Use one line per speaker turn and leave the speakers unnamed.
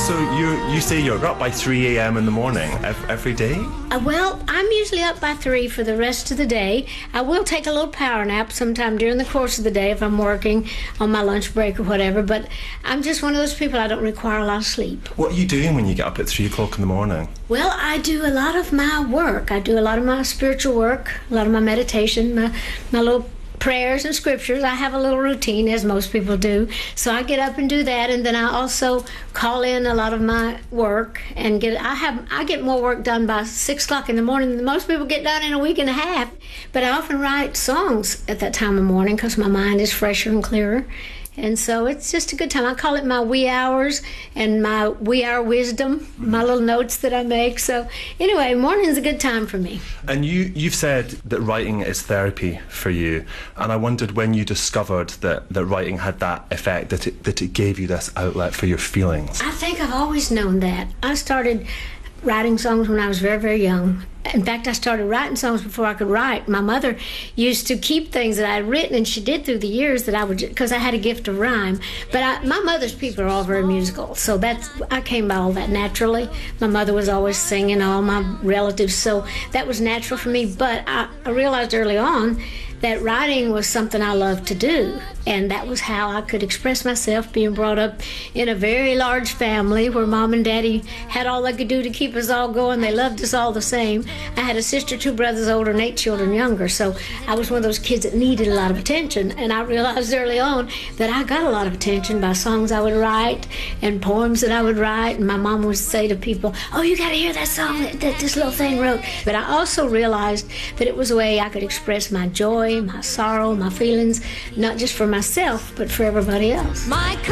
So you say you're up by 3 a.m. in the morning every day?
Well, I'm usually up by 3 for the rest of the day. I will take a little power nap sometime during the course of the day if I'm working on my lunch break or whatever, but I'm just one of those people, I don't require a lot of sleep.
What are you doing when you get up at 3 o'clock in the morning?
Well, I do a lot of my work. I do a lot of my spiritual work, a lot of my meditation, my little prayers and scriptures. I have a little routine, as most people do. So I get up and do that, and then I also call in a lot of my work and I get more work done by 6 o'clock in the morning than most people get done in a week and a half. But I often write songs at that time of morning because my mind is fresher and clearer. And so it's just a good time. I call it my wee hours and my wee hour wisdom, my little notes that I make. So anyway, morning's a good time for me.
And you've said that writing is therapy for you. And I wondered when you discovered that writing had that effect, that it gave you this outlet for your feelings.
I think I've always known that. I started writing songs when I was very, very young. In fact, I started writing songs before I could write. My mother used to keep things that I had written, and she did through the years that I would, because I had a gift of rhyme. But my mother's people are all very musical, so I came by all that naturally. My mother was always singing, all my relatives, so that was natural for me. But I realized early on that writing was something I loved to do, and that was how I could express myself, being brought up in a very large family where Mom and Daddy had all they could do to keep us all going. They loved us all the same. I had a sister, 2 brothers older, and 8 children younger, so I was one of those kids that needed a lot of attention, and I realized early on that I got a lot of attention by songs I would write and poems that I would write, and my mom would say to people, "Oh, you got to hear that song that this little thing wrote." But I also realized that it was a way I could express my joy, my sorrow, my feelings, not just for myself, but for everybody else.